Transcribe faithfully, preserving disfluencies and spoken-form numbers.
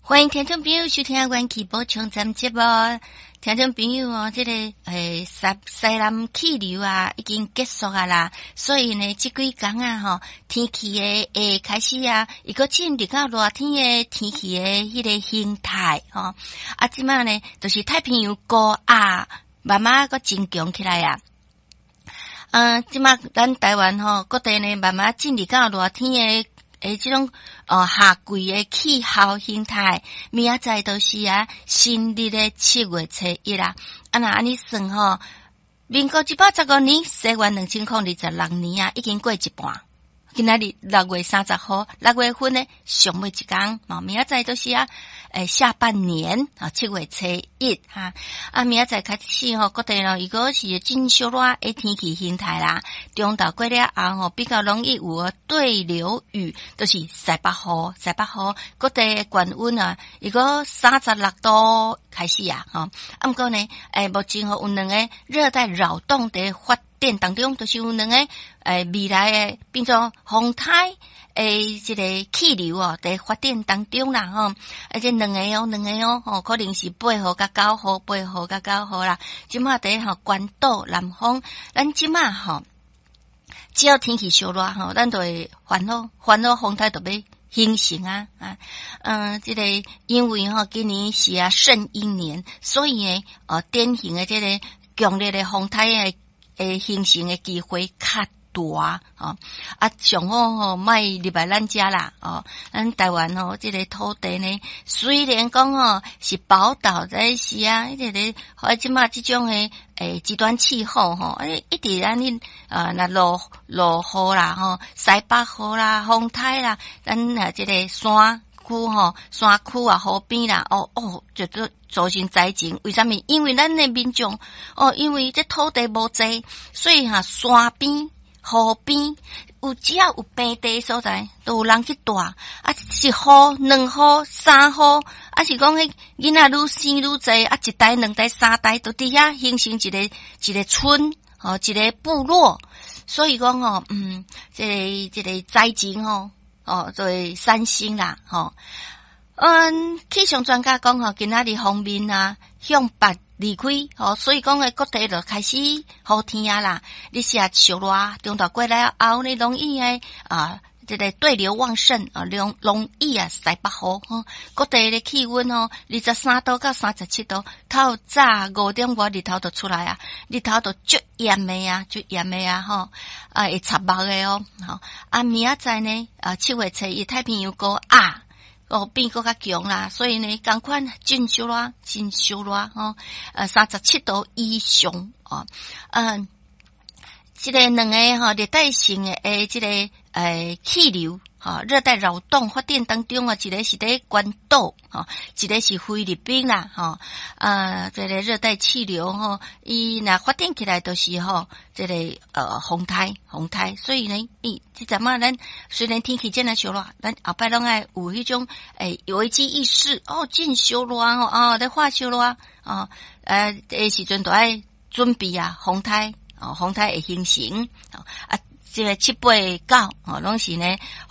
欢迎听众朋友收听元气补充咱节目，听众朋友哦，这个诶西西南气流啊已经结束啊啦，所以呢，这几天啊吼，天气诶会开始啊，一个进入到热天诶天气诶迄个形态吼，啊，即摆呢，就是太平洋高压慢慢个增强起来啊。嗯，即摆咱台湾吼，各地呢慢慢进入到热天诶。诶，这种呃夏季诶气候形态，明仔载都是啊，新历诶七月初一啦。啊那安尼算吼，民国一百十五年，西元两千零二十六年啊，已经过一半。今仔日六月三十号，六月份呢上尾一天，嘛明仔载都是啊，诶下半年啊七月初一哈，啊明仔载开始吼，各地咯，如果是真小热诶天气形态啦，中昼过了后吼，比较容易有对流雨，都、就是西北风，西北风，各地诶高温啊，如果三十六度开始啊，吼，啊毋过呢，诶目前吼有两个热带扰动伫发电当中，就是有两个诶未来诶变做风台诶，这个气流哦，在发展当中啦吼，而且两个哦，两个哦，吼，可能是八号甲九号，八号甲九号啦。即马伫吼关岛南方，咱即马吼，只要天气小热吼，咱就会烦恼，烦恼风台就要形成啊啊，嗯，这个因为吼今年是啊圣婴年，所以呢，呃，典型的这个强烈的风台诶诶形成的机会较大哦，啊，上好吼，莫入来咱家啦哦。咱台湾吼，这个土地呢，虽然讲吼是宝岛，但是啊，迄个好即马即种诶诶极端气候吼，诶一直安尼啊，那落落雨啦吼，西北雨啦，风台啦，咱啊这个山区吼，山区啊，河边啦，哦哦，就都造成灾情。为什么？因为咱的民众哦，因为这土地无济，所以哈、啊、山边。河边有只要有平地所在，都有人去住。啊，是雨、两雨、三雨，啊是讲迄囡仔愈生愈济，啊一代、两代、三代都伫遐形成一个一个村，哦，一个部落。所以讲哦，嗯，这个这个灾情哦，哦，就会产生啦，吼、哦。嗯，气象专家讲吼，今仔日方面啊，向北离开，吼、哦，所以讲诶，各地就开始雨天啊啦。你是啊，小热，中昼过来后呢，容易诶啊，这个对流旺盛啊，容容易啊，西北风吼，各地的气温哦，二十三度到三十七度，透早五点外日头就出来啊，日头就足炎的啊，足炎的啊，吼，啊会插目的哦，吼，啊明仔载呢，啊七月初一太平洋高压。哦，变更较强啦，所以呢，赶快真烧热，真烧热吼，呃，三十七度以上哦，嗯，这个两个吼热带性的诶，这个诶气流哈，热带扰动发展当中啊，一个是伫关岛哈，一个是菲律宾啦哈，啊，这个热带气流吼，伊若发展起来都是吼，这个呃风台，风台，所以呢，伊即阵嘛，咱虽然天气真诶烧热，咱后摆拢爱有迄种诶危机意识哦，真烧热哦，哦，咧发烧热哦，呃，诶时阵都爱准备啊，风台哦，风台会形成啊，这个七八九哦，拢是呢。